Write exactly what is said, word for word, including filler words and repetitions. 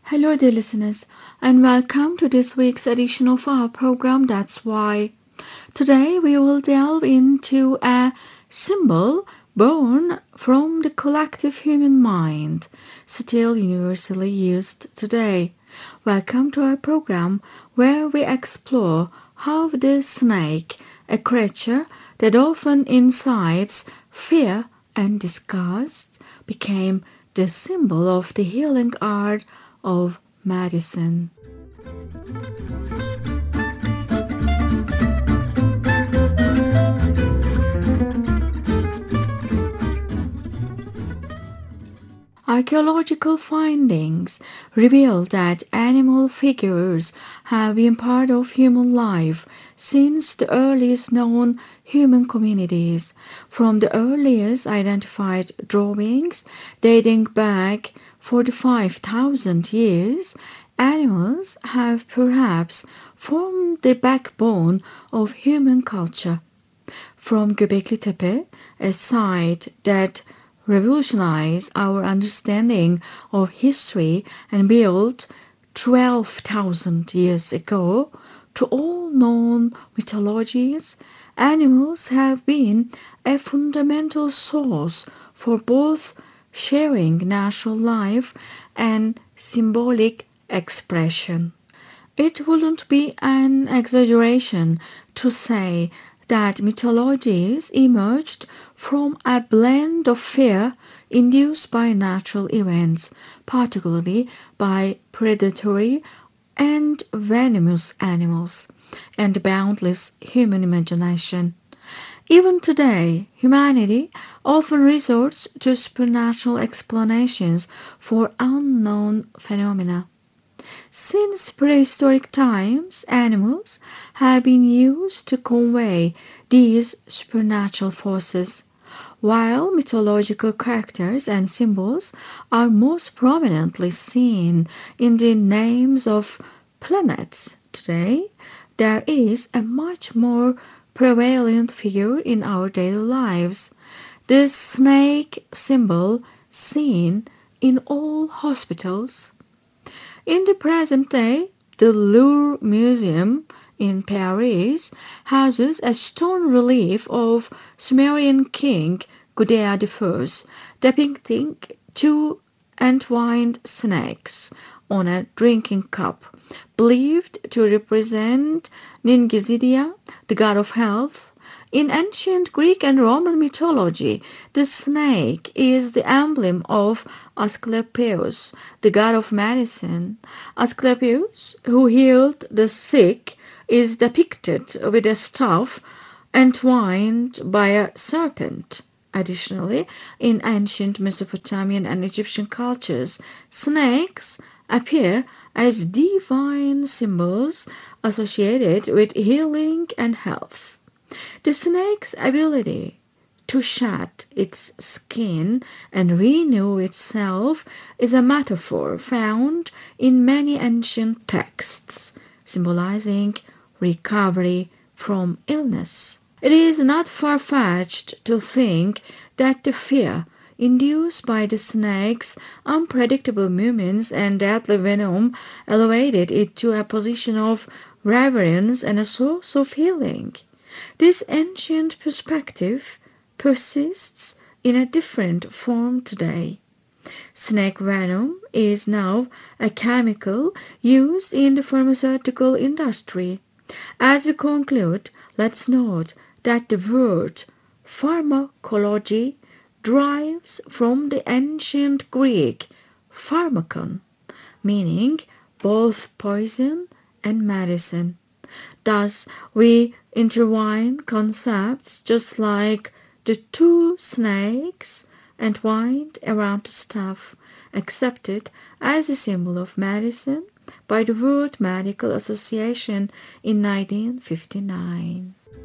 Hello, dear listeners, and welcome to this week's edition of our program. That's Why. Today, we will delve into a symbol born from the collective human mind, still universally used today. Welcome to our program where we explore how the snake, a creature that often incites fear and disgust, became the symbol of the healing art of medicine. Archaeological findings reveal that animal figures have been part of human life since the earliest known human communities, from the earliest identified drawings dating back forty-five thousand years. Animals have perhaps formed the backbone of human culture. From Göbekli Tepe, a site that revolutionized our understanding of history and built twelve thousand years ago, to all known mythologies, animals have been a fundamental source for both sharing natural life and symbolic expression. It wouldn't be an exaggeration to say that mythologies emerged from a blend of fear induced by natural events, particularly by predatory and venomous animals, and boundless human imagination. Even today, humanity often resorts to supernatural explanations for unknown phenomena. Since prehistoric times, animals have been used to convey these supernatural forces, while mythological characters and symbols are most prominently seen in the names of planets. Today, there is a much more prevalent figure in our daily lives, the snake symbol seen in all hospitals. In the present day, the Louvre Museum in Paris houses a stone relief of Sumerian king Gudea the First, depicting two entwined snakes on a drinking cup, believed to represent Ningizidia, the god of health. In ancient Greek and Roman mythology, the snake is the emblem of Asclepius, the god of medicine. Asclepius, who healed the sick, is depicted with a staff entwined by a serpent. Additionally, in ancient Mesopotamian and Egyptian cultures, snakes appear as divine symbols associated with healing and health. The snake's ability to shed its skin and renew itself is a metaphor found in many ancient texts, symbolizing recovery from illness. It is not far-fetched to think that the fear induced by the snake's unpredictable movements and deadly venom elevated it to a position of reverence and a source of healing. This ancient perspective persists in a different form today. Snake venom is now a chemical used in the pharmaceutical industry. As we conclude, let's note that the word pharmacology derives from the ancient Greek pharmakon, meaning both poison and medicine. Thus, we intertwine concepts just like the two snakes entwined around the staff, accepted as a symbol of medicine by the World Medical Association in nineteen fifty-nine.